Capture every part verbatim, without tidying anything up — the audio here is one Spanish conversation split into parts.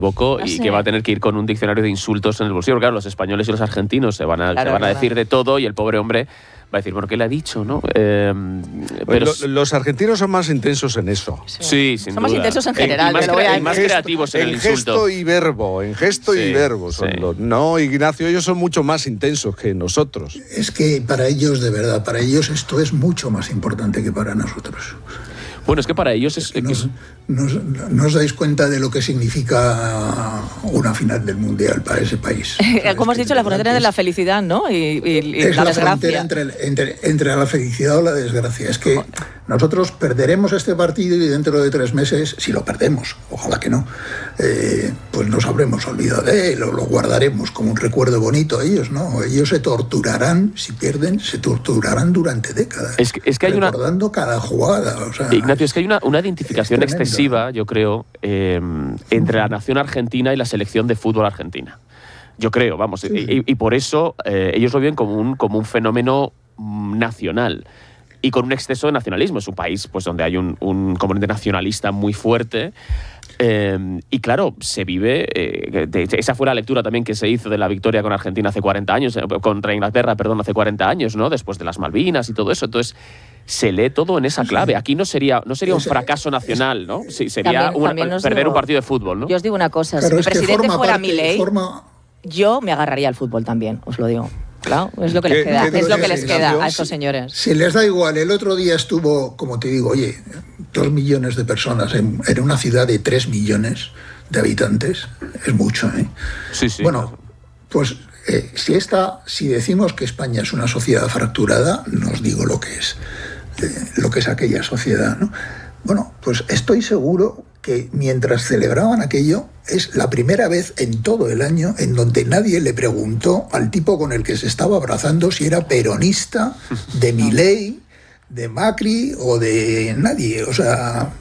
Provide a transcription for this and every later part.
Boco Ah, y sí. que va a tener que ir con un diccionario de insultos en el bolsillo. Claro, los españoles y los argentinos se van a, Claro, se van a claro. decir de todo y el pobre hombre va a decir, bueno, ¿qué le ha dicho? ¿no? Eh, pero Lo- los argentinos son más intensos en eso. sí, sin Somos duda. intensos en Y- general, y más, te lo voy a crea- y decir. más Gesto- creativos en, en el gesto insulto. y verbo, en gesto Sí, y verbo son sí. los. No, Ignacio, ellos son mucho más intensos que nosotros. Es que para ellos, de verdad, para ellos esto es mucho más importante que para nosotros. Bueno, es que para ellos es... ¿No es- os, no os- no os dais cuenta de lo que significa una final del Mundial para ese país? Como has Es dicho, que la de verdad frontera que de es- la felicidad, ¿no? Y, y- y es la la frontera desgracia. entre, entre, entre la felicidad o la desgracia. Es que nosotros perderemos este partido y dentro de tres meses, si lo perdemos, ojalá que no, eh, pues nos habremos olvidado de él o lo guardaremos como un recuerdo bonito. Ellos no, ellos se torturarán, si pierden, se torturarán durante décadas. Es que- es que hay una- recordando cada jugada. O sea, Ignacio, es que hay una, una identificación es tremendo. excesiva, yo creo, eh, entre la nación argentina y la selección de fútbol argentina. Yo creo, vamos, y, y por eso eh, ellos lo ven como un, como un fenómeno mm, nacional y con un exceso de nacionalismo. Es un país pues, donde hay un, un componente nacionalista muy fuerte. Eh, y claro, se vive, eh, de, de- esa fue la lectura también que se hizo de la victoria con Argentina hace cuarenta años, eh, contra Inglaterra, perdón, hace cuarenta años, ¿no? Después de las Malvinas y todo eso. Entonces, se lee todo en esa clave. Aquí no sería, no sería un Ese- fracaso nacional, ¿no? Sí, sería También- un- también os perder digo- un partido de fútbol, ¿no? Yo os digo una cosa, claro, si mi es que presidente forma fuera parte- Milei, forma- yo me agarraría al fútbol también, os lo digo. Claro, es lo que les ¿Qué- queda, qué es lo que dices, les queda Ignacio? a estos señores. Si les da igual, el otro día estuvo, como te digo, oye, dos millones de personas en, en una ciudad de tres millones de habitantes, es mucho, ¿eh? Sí, sí. Bueno, pues eh, si esta, si decimos que España es una sociedad fracturada, no os digo lo que es, eh, lo que es aquella sociedad, ¿no? Bueno, pues estoy seguro que mientras celebraban aquello, es la primera vez en todo el año en donde nadie le preguntó al tipo con el que se estaba abrazando si era peronista, de Milei, de Macri o de nadie. O sea,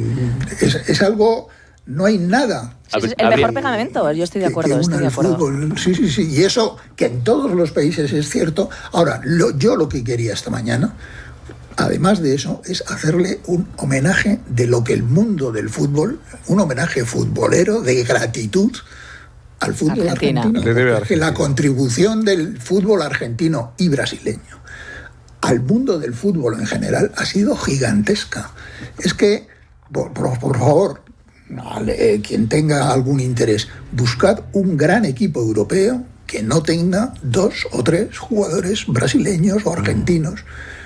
mm, es, es algo, no hay nada. Sí, sí, el Habría- mejor pegamento, yo estoy de que- acuerdo, que estoy una de el acuerdo. fútbol. Sí, sí, sí. Y eso, que en todos los países es cierto. Ahora, lo- yo lo que quería esta mañana, además de eso, es hacerle un homenaje de lo que el mundo del fútbol, un homenaje futbolero de gratitud al fútbol Argentina. argentino. Le debe a Porque la Argentina. contribución del fútbol argentino y brasileño al mundo del fútbol en general ha sido gigantesca. Es que, por, por- por favor, vale, quien tenga algún interés, buscad un gran equipo europeo que no tenga dos o tres jugadores brasileños o argentinos.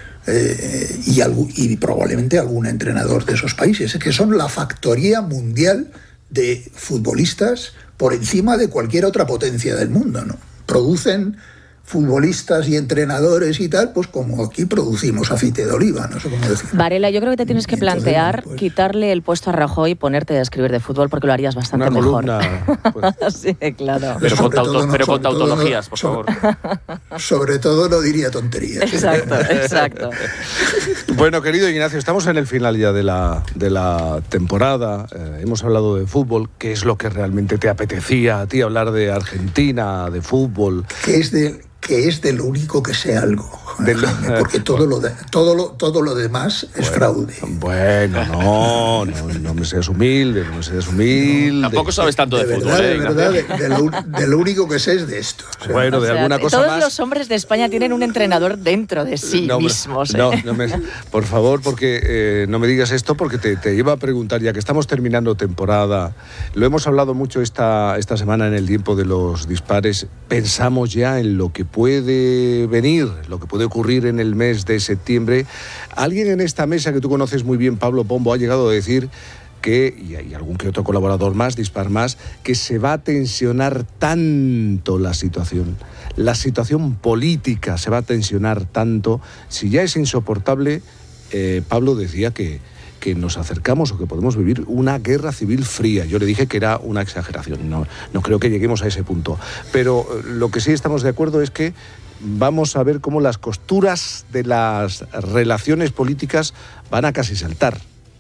Eh, y, algu- y probablemente algún entrenador de esos países, que son la factoría mundial de futbolistas por encima de cualquier otra potencia del mundo, ¿no? Producen futbolistas y entrenadores y tal, pues como aquí producimos aceite de oliva, no sé cómo decirlo. Varela, yo creo que te tienes que Entonces, plantear pues- quitarle el puesto a Rajoy y ponerte a escribir de fútbol porque lo harías bastante Una mejor. columna. pues, Sí, claro. Pero Sobre con, auto- todo no- pero con sobre todo no- tautologías, por sobre- favor. Sobre todo no diría tonterías. Exacto, exacto. Bueno, querido Ignacio, estamos en el final ya de la, de la temporada. Eh, hemos hablado de fútbol. ¿Qué es lo que realmente te apetecía a ti hablar de Argentina, de fútbol? que es de que es de lo único que sé algo, De lo- Jaime, porque todo lo de- todo lo todo lo demás es fraude. Bueno, no, no, no me seas humilde, no me seas humilde. Tampoco sabes tanto de, De fútbol, verdad, ¿eh, de Ignacio? verdad, de, de lo, de lo único que sé es de esto. O sea, Bueno, de O sea, alguna cosa todos más. los hombres de España tienen un entrenador dentro de sí No, hombre, mismos. ¿eh? no, no me- por favor, porque eh, no me digas esto, porque te, te iba a preguntar, ya que estamos terminando temporada, lo hemos hablado mucho esta, esta semana en el tiempo de los dispares, pensamos ya en lo que puede venir, lo que puede ocurrir en el mes de septiembre. Alguien en esta mesa que tú conoces muy bien, Pablo Pombo, ha llegado a decir que, y hay algún que otro colaborador más, Dispar más, que se va a tensionar tanto la situación. La situación política se va a tensionar tanto. Si ya es insoportable, eh, Pablo decía que, que nos acercamos o que podemos vivir una guerra civil fría. Yo le dije que era una exageración. No, no creo que lleguemos a ese punto. Pero eh, lo que sí estamos de acuerdo es que vamos a ver cómo las costuras de las relaciones políticas van a casi saltar.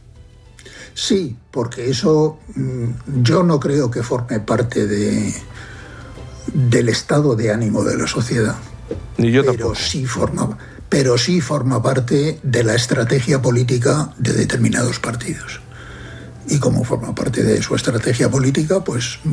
sí, porque eso mm, yo no creo que forme parte de del estado de ánimo de la sociedad. Ni yo pero tampoco. sí forma pero sí forma parte de la estrategia política de determinados partidos. Y como forma parte de su estrategia política, pues